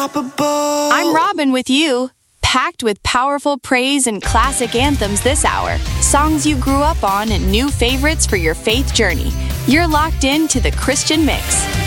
unstoppable. I'm Robin with you, packed with powerful praise and classic anthems this hour. Songs you grew up on and new favorites for your faith journey. You're locked in to the Christian Mix.